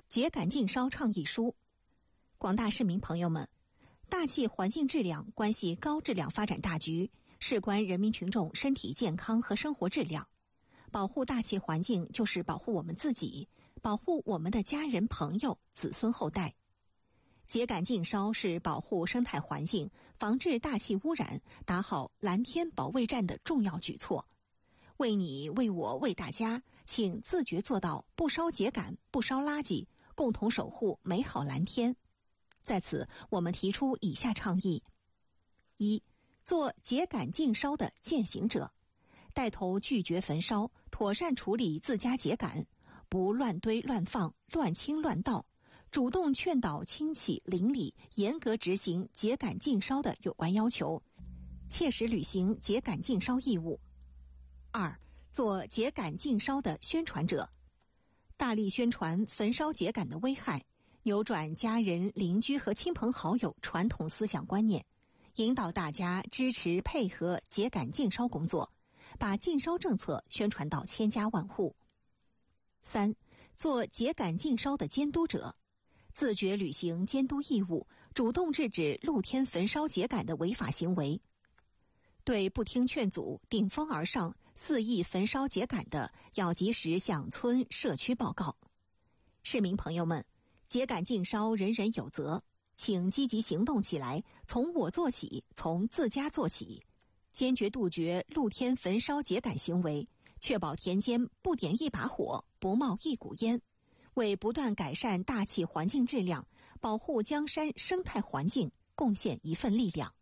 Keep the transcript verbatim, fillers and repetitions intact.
秸秆禁烧倡议书。广大市民朋友们，大气环境质量关系高质量发展大局，事关人民群众身体健康和生活质量。保护大气环境就是保护我们自己，保护我们的家人朋友、子孙后代。秸秆禁烧是保护生态环境、防治大气污染、打好蓝天保卫战的重要举措。为你、为我、为大家，请自觉做到不烧秸秆、不烧垃圾，共同守护美好蓝天。在此，我们提出以下倡议：一、做秸秆禁烧的践行者，带头拒绝焚烧，妥善处理自家秸秆，不乱堆乱放、乱倾乱倒，主动劝导亲戚邻里严格执行秸秆禁烧的有关要求，切实履行秸秆禁烧义务。二、做秸秆禁烧的宣传者，大力宣传焚烧秸秆的危害，扭转家人、邻居和亲朋好友传统思想观念，引导大家支持配合秸秆禁烧工作，把禁烧政策宣传到千家万户。三、做秸秆禁烧的监督者，自觉履行监督义务，主动制止露天焚烧秸秆的违法行为。对不听劝阻、顶风而上、肆意焚烧秸秆的，要及时向村社区报告。市民朋友们，秸秆禁烧人人有责，请积极行动起来，从我做起，从自家做起，坚决杜绝露天焚烧秸秆行为，确保田间不点一把火，不冒一股烟，为不断改善大气环境质量、保护江山生态环境贡献一份力量。